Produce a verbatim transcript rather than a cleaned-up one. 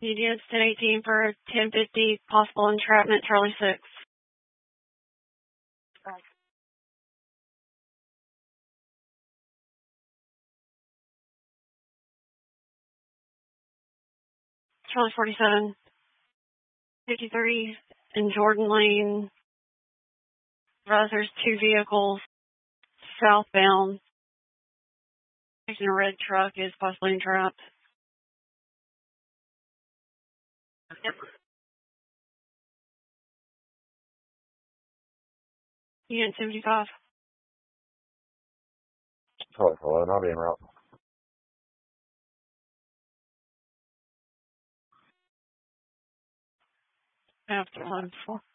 Units ten eighteen for ten fifty, possible entrapment, Charlie six. Charlie forty-seven, fifty-three in Jordan Lane. Rise, there's two vehicles southbound. A red truck is possibly entrapped. Yep. Unit seventy-five. Charlie eleven, I'll be en route. After eleven four.